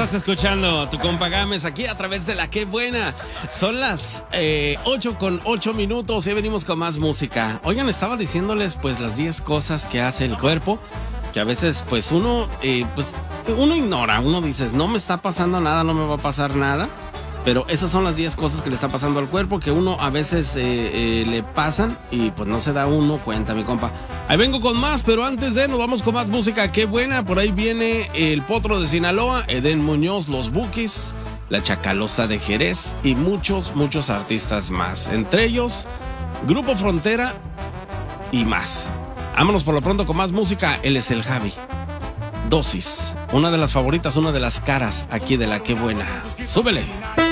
Estás escuchando a tu compa Gámez aquí a través de La Qué Buena. Son las 8:08 y venimos con más música. Oigan, estaba diciéndoles pues las 10 cosas que hace el cuerpo, que a veces pues uno ignora, uno dice, no me está pasando nada, no me va a pasar nada. Pero esas son las 10 cosas que le está pasando al cuerpo, que uno a veces le pasan y pues no se da uno cuenta, mi compa. Ahí vengo con más, pero antes de nos vamos con más música. Qué buena, por ahí viene el Potro de Sinaloa, Edén Muñoz, Los Bukis, La Chacalosa de Jerez y muchos artistas más. Entre ellos, Grupo Frontera y más. Vámonos por lo pronto con más música. Él es el Javi. Dosis, una de las favoritas, una de las caras aquí de La Qué Buena. ¡Súbele!